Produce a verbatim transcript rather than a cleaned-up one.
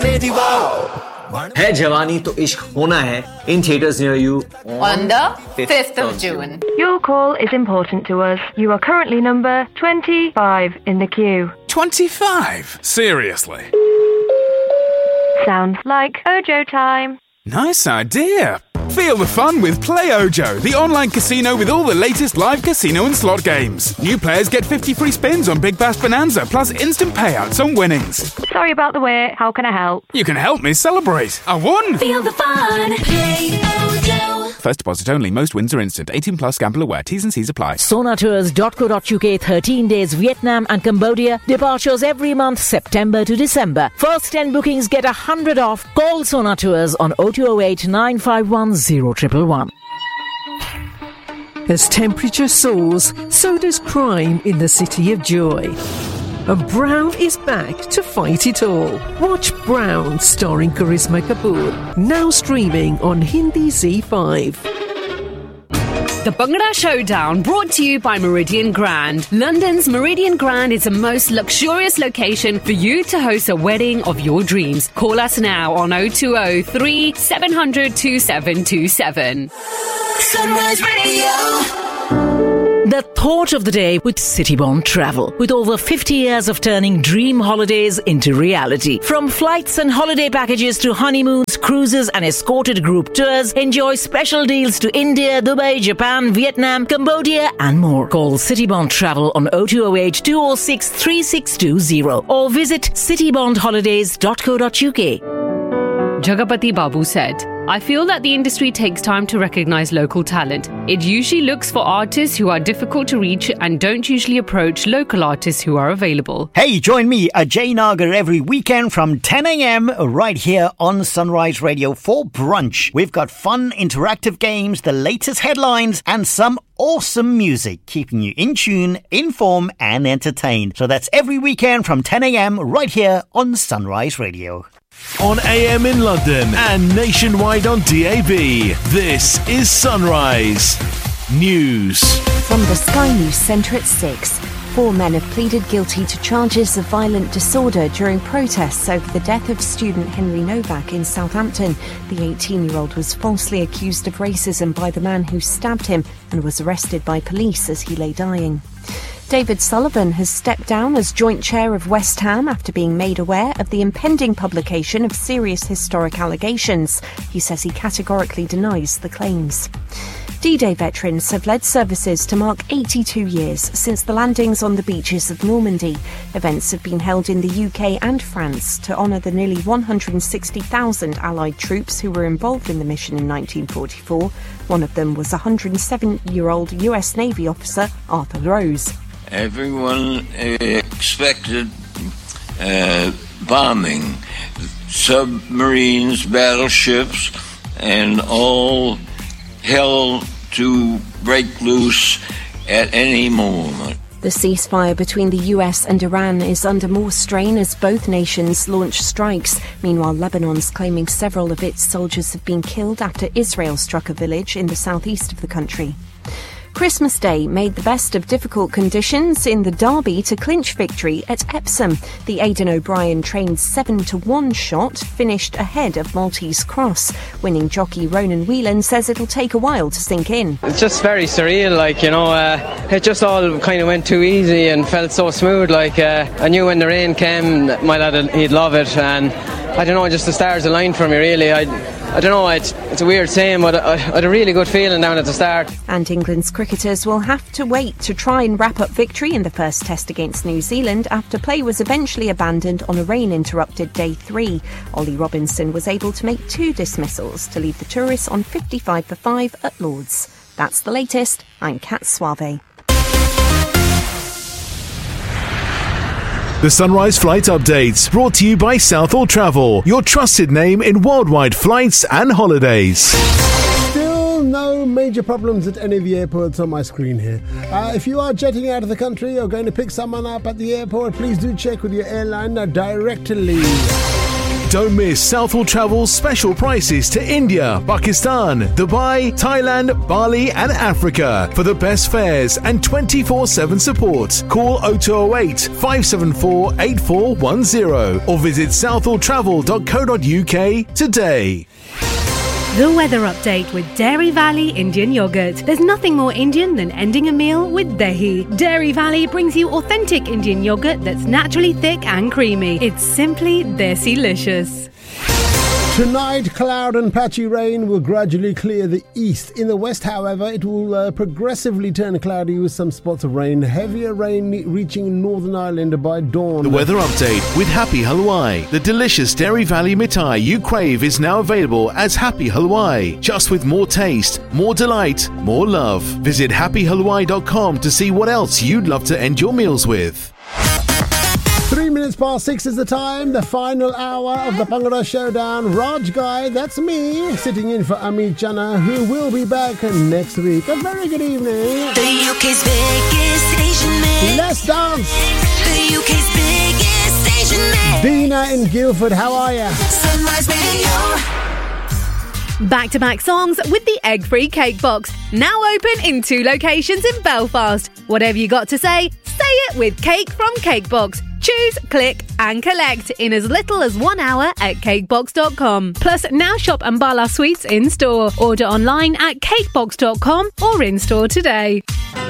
है जवानी तो इश्क होना है in theaters near you on the fifth of June. Your call is important to us. You are currently number twenty-five in the queue. twenty-five? Seriously? Sounds like Ojo time. Nice idea. Feel the fun with Play Ojo, the online casino with all the latest live casino and slot games. New players get fifty free spins on Big Bash Bonanza, plus instant payouts on winnings. Sorry about the wait. How can I help? You can help me celebrate. I won! Feel the fun. Play Ojo. First deposit only. Most wins are instant. eighteen plus. Gamble aware. T's and C's apply. Sonatours dot co dot uk. thirteen days Vietnam and Cambodia. Departures every month, September to December. First ten bookings get one hundred off. Call Sonatours on oh two oh eight, nine five one, oh one one one. As temperature soars, so does crime in the City of Joy. And Brown is back to fight it all. Watch Brown, starring Karisma Kapoor, now streaming on Hindi Z five. The Bhangra Showdown, brought to you by Meridian Grand. London's Meridian Grand is the most luxurious location for you to host a wedding of your dreams. Call us now on oh two oh three, seven hundred, two seven two seven. Sunrise Radio. The thought of the day with Citybond Travel. With over fifty years of turning dream holidays into reality. From flights and holiday packages to honeymoons, cruises and escorted group tours, enjoy special deals to India, Dubai, Japan, Vietnam, Cambodia and more. Call Citybond Travel on oh two oh eight, two oh six, three six two oh or visit citybond holidays dot co dot uk. Jagapati Babu said, I feel that the industry takes time to recognise local talent. It usually looks for artists who are difficult to reach and don't usually approach local artists who are available. Hey, join me, Ajay Nagar, every weekend from ten a.m. right here on Sunrise Radio for brunch. We've got fun, interactive games, the latest headlines and some awesome music, keeping you in tune, informed and entertained. So that's every weekend from ten a.m. right here on Sunrise Radio. On A M in London and nationwide on D A B, this is Sunrise News. From the Sky News Centre at six, four men have pleaded guilty to charges of violent disorder during protests over the death of student Henry Novak in Southampton. The eighteen-year-old was falsely accused of racism by the man who stabbed him and was arrested by police as he lay dying. David Sullivan has stepped down as joint chair of West Ham after being made aware of the impending publication of serious historic allegations. He says he categorically denies the claims. D-Day veterans have led services to mark eighty-two years since the landings on the beaches of Normandy. Events have been held in the U K and France to honour the nearly one hundred sixty thousand Allied troops who were involved in the mission in nineteen forty-four. One of them was one hundred seven-year-old U S Navy officer Arthur Rose. Everyone expected uh, bombing, submarines, battleships, and all hell to break loose at any moment. The ceasefire between the U S and Iran is under more strain as both nations launch strikes. Meanwhile, Lebanon's claiming several of its soldiers have been killed after Israel struck a village in the southeast of the country. Christmas Day made the best of difficult conditions in the derby to clinch victory at Epsom. The Aidan O'Brien trained seven to one shot finished ahead of Maltese Cross. Winning jockey Ronan Whelan says it'll take a while to sink in. It's just very surreal, like, you know, uh, it just all kind of went too easy and felt so smooth. Like, uh, I knew when the rain came, my lad, he'd love it, and I don't know, just the stars aligned for me, really. I I don't know, it's, it's a weird saying, but I, I had a really good feeling down at the start. And England's cricketers will have to wait to try and wrap up victory in the first test against New Zealand after play was eventually abandoned on a rain-interrupted day three. Ollie Robinson was able to make two dismissals to leave the tourists on fifty-five for five at Lord's. That's the latest. I'm Kat Suave. The Sunrise Flight Updates, brought to you by Southall Travel, your trusted name in worldwide flights and holidays. Still no major problems at any of the airports on my screen here. Uh, if you are jetting out of the country or going to pick someone up at the airport, please do check with your airline directly. Don't miss Southall Travel's special prices to India, Pakistan, Dubai, Thailand, Bali and Africa for the best fares and twenty-four seven support. Call oh two oh eight, five seven four, eight four one oh or visit southall travel dot co dot uk today. The weather update with Dairy Valley Indian Yogurt. There's nothing more Indian than ending a meal with dahi. Dairy Valley brings you authentic Indian yogurt that's naturally thick and creamy. It's simply desi-licious. Tonight, cloud and patchy rain will gradually clear the east. In the west, however, it will uh, progressively turn cloudy with some spots of rain. Heavier rain reaching Northern Ireland by dawn. The weather update with Happy Halwai. The delicious Dairy Valley mithai you crave is now available as Happy Halwai. Just with more taste, more delight, more love. Visit happy halwai dot com to see what else you'd love to end your meals with. Three minutes past six is the time, the final hour of the Bhangra Showdown. Raj Guy, that's me, sitting in for Amit Jana, who will be back next week. A very good evening. The U K's biggest station mix. Let's dance. The U K's biggest station mix. Dina in Guildford, how are ya? Sunrise Radio. Back-to-back songs with the egg-free cake box. Now open in two locations in Belfast. Whatever you got to say, say it with Cake from Cakebox. Choose, click and collect in as little as one hour at cakebox dot com. Plus, now shop Ambala Sweets in-store. Order online at cakebox dot com or in-store today.